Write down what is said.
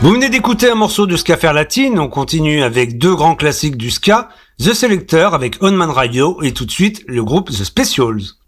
Vous venez d'écouter un morceau de Ska Faire Latine, on continue avec deux grands classiques du ska, The Selecter avec On Man Radio et tout de suite le groupe The Specials.